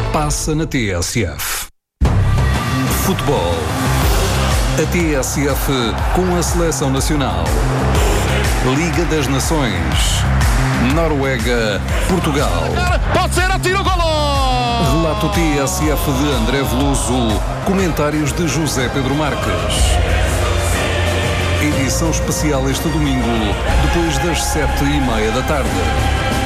passa na TSF. Futebol. A TSF com a Seleção Nacional. Liga das Nações. Noruega, Portugal. Pode ser, atira o golo! Relato TSF de André Veloso. Comentários de José Pedro Marques. Edição especial este domingo, depois das 7:30 da tarde.